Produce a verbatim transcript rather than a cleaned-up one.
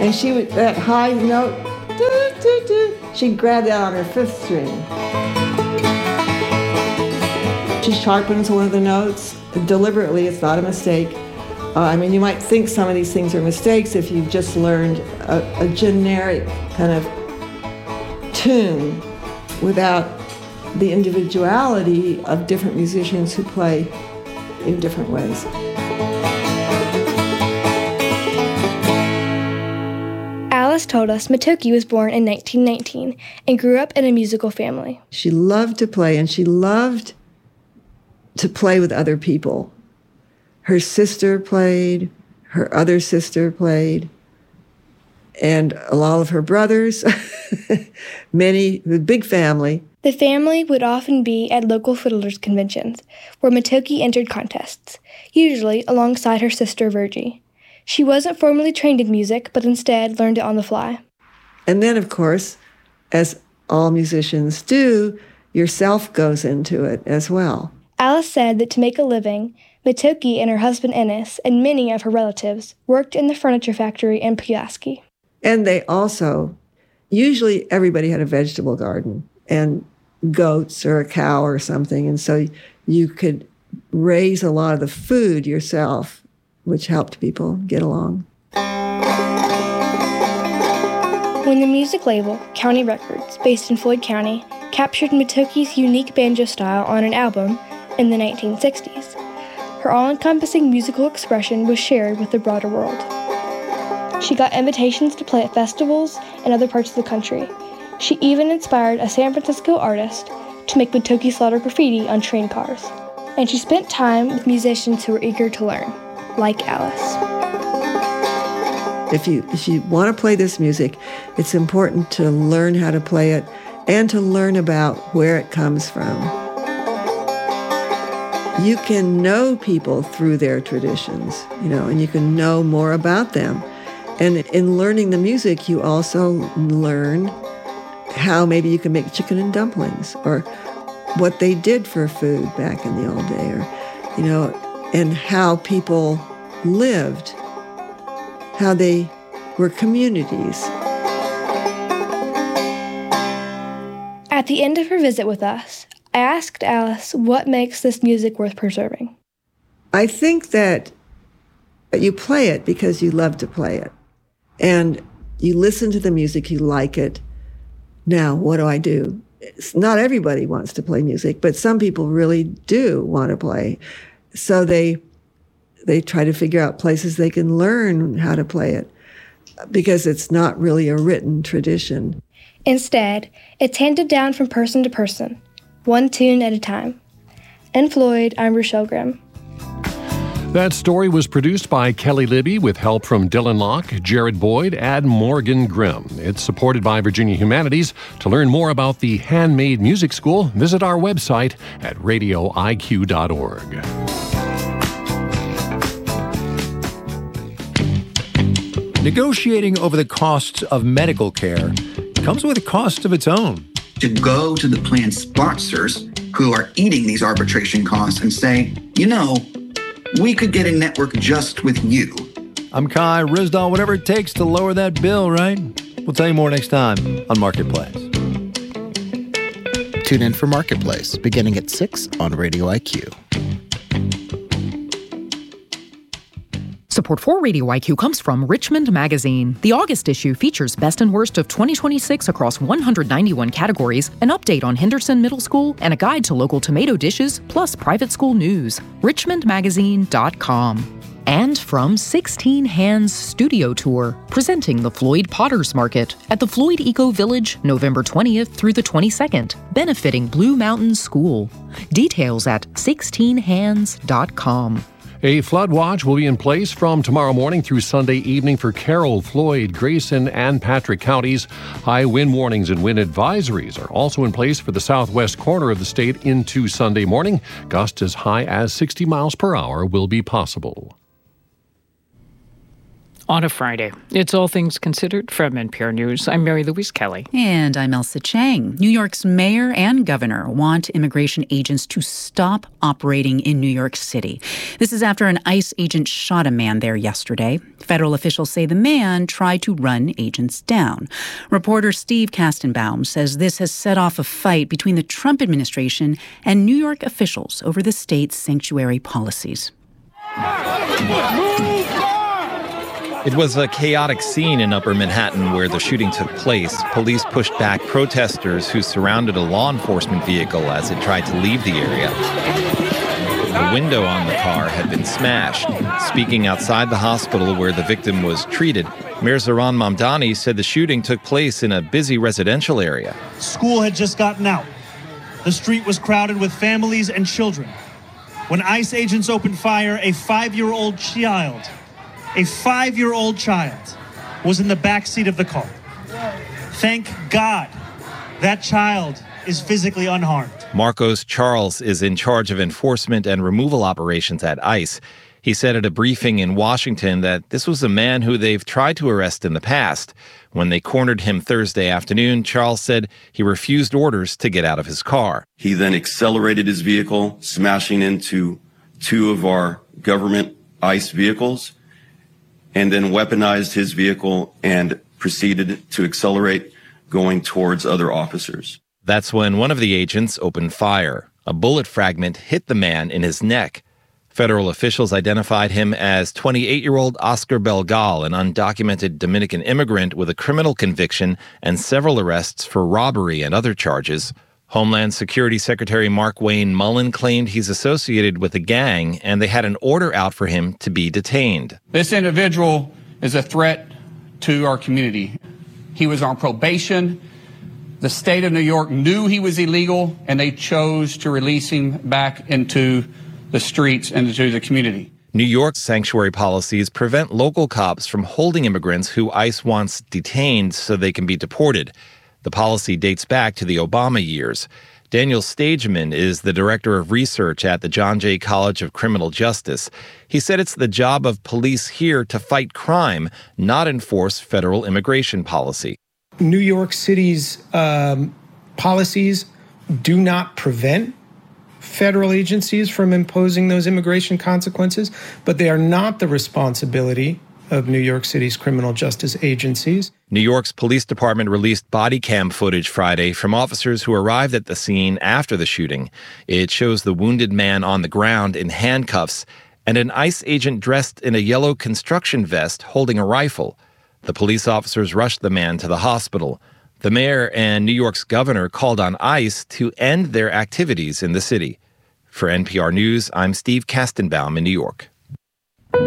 And she would, that high note, doo, doo, doo, she'd grab that on her fifth string. She sharpens one of the notes deliberately. It's not a mistake. Uh, I mean, you might think some of these things are mistakes if you've just learned a, a generic kind of tune without the individuality of different musicians who play in different ways. Alice told us Matoki was born in nineteen nineteen and grew up in a musical family. She loved to play, and she loved to play with other people. Her sister played, her other sister played, and a lot of her brothers, many, a big family. The family would often be at local fiddlers' conventions, where Matoki entered contests, usually alongside her sister Virgie. She wasn't formally trained in music, but instead learned it on the fly. And then, of course, as all musicians do, yourself goes into it as well. Alice said that to make a living, Matoki and her husband Ennis and many of her relatives worked in the furniture factory in Pulaski. And they also, usually everybody had a vegetable garden and goats or a cow or something, and so you could raise a lot of the food yourself, which helped people get along. When the music label, County Records, based in Floyd County, captured Matoki's unique banjo style on an album in the nineteen sixties, her all-encompassing musical expression was shared with the broader world. She got invitations to play at festivals in other parts of the country. She even inspired a San Francisco artist to make Matoki slaughter graffiti on train cars. And she spent time with musicians who were eager to learn, like Alice. If you, if you want to play this music, it's important to learn how to play it and to learn about where it comes from. You can know people through their traditions, you know, and you can know more about them. And in learning the music, you also learn how maybe you can make chicken and dumplings, or what they did for food back in the old day, or, you know, and how people lived, how they were communities. At the end of her visit with us, I asked Alice what makes this music worth preserving. I think that you play it because you love to play it. And you listen to the music, you like it. Now, what do I do? It's not everybody wants to play music, but some people really do want to play. So they they try to figure out places they can learn how to play it, because it's not really a written tradition. Instead, it's handed down from person to person, one tune at a time. In Floyd, I'm Rochelle Grimm. That story was produced by Kelly Libby with help from Dylan Locke, Jared Boyd, and Morgan Grimm. It's supported by Virginia Humanities. To learn more about the Handmade Music School, visit our website at radio I Q dot org. Negotiating over the costs of medical care comes with a cost of its own. To go to the plan sponsors who are eating these arbitration costs and say, you know, we could get a network just with you. I'm Kai Rizdal. Whatever it takes to lower that bill, right? We'll tell you more next time on Marketplace. Tune in for Marketplace, beginning at six on Radio I Q. Support for Radio I Q comes from Richmond Magazine. The August issue features best and worst of twenty twenty-six across one hundred ninety-one categories, an update on Henderson Middle School, and a guide to local tomato dishes, plus private school news. richmond magazine dot com. And from sixteen Hands Studio Tour, presenting the Floyd Potters Market at the Floyd Eco Village, November twentieth through the twenty-second, benefiting Blue Mountain School. Details at sixteen hands dot com. A flood watch will be in place from tomorrow morning through Sunday evening for Carroll, Floyd, Grayson, and Patrick counties. High wind warnings and wind advisories are also in place for the southwest corner of the state into Sunday morning. Gusts as high as sixty miles per hour will be possible. On a Friday. It's All Things Considered from N P R News. I'm Mary Louise Kelly. And I'm Elsa Chang. New York's mayor and governor want immigration agents to stop operating in New York City. This is after an ICE agent shot a man there yesterday. Federal officials say the man tried to run agents down. Reporter Steve Kastenbaum says this has set off a fight between the Trump administration and New York officials over the state's sanctuary policies. It was a chaotic scene in Upper Manhattan where the shooting took place. Police pushed back protesters who surrounded a law enforcement vehicle as it tried to leave the area. The window on the car had been smashed. Speaking outside the hospital where the victim was treated, Mayor Zohran Mamdani said the shooting took place in a busy residential area. School had just gotten out. The street was crowded with families and children. When ICE agents opened fire, a five-year-old child A five-year-old child was in the back seat of the car. Thank God that child is physically unharmed. Marcos Charles is in charge of enforcement and removal operations at ICE. He said at a briefing in Washington that this was a man who they've tried to arrest in the past. When they cornered him Thursday afternoon, Charles said he refused orders to get out of his car. He then accelerated his vehicle, smashing into two of our government ICE vehicles, and then weaponized his vehicle and proceeded to accelerate, going towards other officers. That's when one of the agents opened fire. A bullet fragment hit the man in his neck. Federal officials identified him as twenty-eight-year-old Oscar Belgal, an undocumented Dominican immigrant with a criminal conviction and several arrests for robbery and other charges. Homeland Security Secretary Mark Wayne Mullen claimed he's associated with a gang, and they had an order out for him to be detained. This individual is a threat to our community. He was on probation. The state of New York knew he was illegal, and they chose to release him back into the streets and into the community. New York's sanctuary policies prevent local cops from holding immigrants who ICE wants detained so they can be deported. The policy dates back to the Obama years. Daniel Stageman is the director of research at the John Jay College of Criminal Justice. He said it's the job of police here to fight crime, not enforce federal immigration policy. New York City's um, policies do not prevent federal agencies from imposing those immigration consequences, but they are not the responsibility of New York City's criminal justice agencies. New York's police department released body cam footage Friday from officers who arrived at the scene after the shooting. It shows the wounded man on the ground in handcuffs and an ICE agent dressed in a yellow construction vest holding a rifle. The police officers rushed the man to the hospital. The mayor and New York's governor called on ICE to end their activities in the city. For N P R News, I'm Steve Kastenbaum in New York.